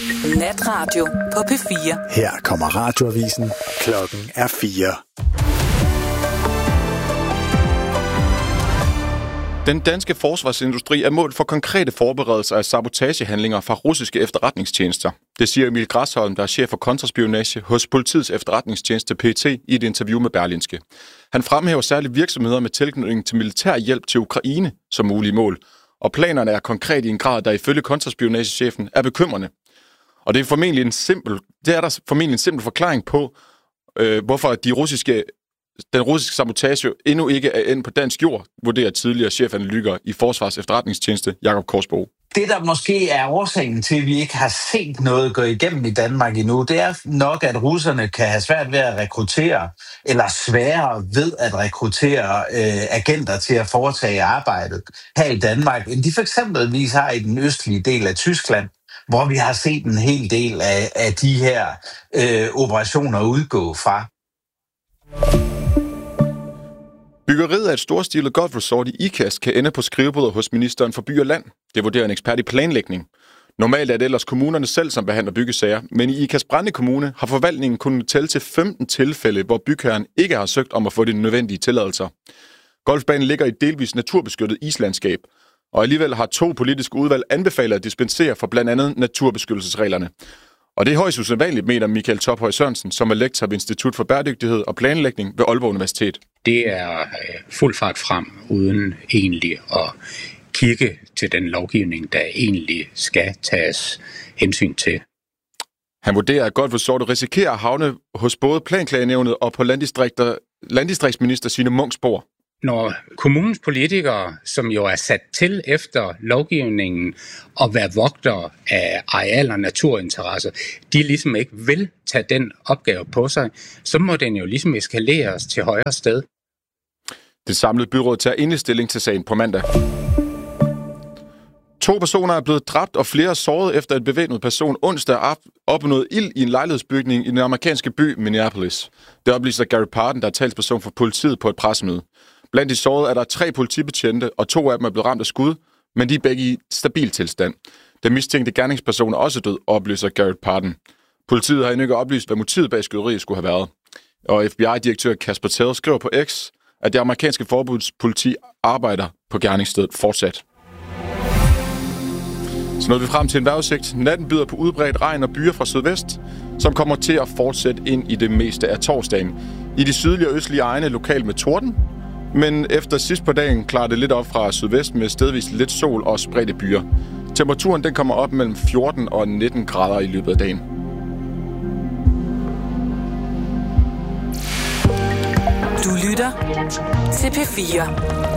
Natradio på P4. Her kommer radioavisen. Klokken er 4. Den danske forsvarsindustri er mål for konkrete forberedelser af sabotagehandlinger fra russiske efterretningstjenester. Det siger Emil Græsholm, der er chef for kontraspionage hos politiets efterretningstjeneste PET i et interview med Berlingske. Han fremhæver særligt virksomheder med tilknytning til militær hjælp til Ukraine som mulige mål. Og planerne er konkret i en grad, der ifølge kontraspionagechefen er bekymrende. Og det er der formentlig en simpel forklaring på, hvorfor den russiske sabotage endnu ikke er endt på dansk jord, vurderer tidligere chefanalytiker i Forsvars Efterretningstjeneste Jakob Korsbo. Det, der måske er årsagen til, at vi ikke har set noget gå igennem i Danmark endnu, det er nok, at russerne kan have svært ved at rekruttere, eller sværere ved at rekruttere agenter til at foretage arbejdet her i Danmark, end de for eksempelvis har i den østlige del af Tyskland, hvor vi har set en hel del af de her operationer udgå fra. Byggeriet af et storstilet golfresort i Ikast kan ende på skrivebordet hos ministeren for by og land. Det vurderer en ekspert i planlægning. Normalt er det ellers kommunerne selv, som behandler byggesager, men i Ikast Brande Kommune har forvaltningen kunnet tælle til 15 tilfælde, hvor bygherren ikke har søgt om at få de nødvendige tilladelser. Golfbanen ligger i et delvis naturbeskyttet islandskab, og alligevel har 2 politiske udvalg anbefalet at dispensere for blandt andet naturbeskyttelsesreglerne. Og det er højst usædvanligt, mener Michael Tophøj Sørensen, som er lektor ved Institut for Bæredygtighed og Planlægning ved Aalborg Universitet. Det er fuld fart frem, uden egentlig at kigge til den lovgivning, der egentlig skal tages hensyn til. Han vurderer, at golfresortet risikerer at havne hos både Planklagenævnet og på landdistriktsminister Signe Munks bord. Når kommunens politikere, som jo er sat til efter lovgivningen at være vogtere af areal- og naturinteresser, de ligesom ikke vil tage den opgave på sig, så må den jo ligesom eskaleres til højere sted. Det samlede byråd tager indstilling til sagen på mandag. 2 personer er blevet dræbt og flere såret efter en bevæbnet person onsdag opnåede ild i en lejlighedsbygning i den amerikanske by Minneapolis. Det oplyser Gary Pardon, der er talsperson for politiet på et pressemøde. Blandt de sårede er der 3 politibetjente, og 2 af dem er blevet ramt af skud, men de er begge i stabil tilstand. Den mistænkte gerningsperson er også død, oplyser Garrett Pardon. Politiet har endnu ikke oplyst, hvad motivet bag skyderiet skulle have været. Og FBI-direktør Kasper Tell skriver på X, at det amerikanske forbudspoliti arbejder på gerningsstedet fortsat. Så nåede vi frem til en vejrudsigt. Natten byder på udbredt regn og byer fra sydvest, som kommer til at fortsætte ind i det meste af torsdagen. I de sydlige og østlige egne lokalt med torden, men efter sidst på dagen klarer det lidt op fra sydvest med stedvis lidt sol og spredte byer. Temperaturen den kommer op mellem 14 og 19 grader i løbet af dagen. Du lytter til P4.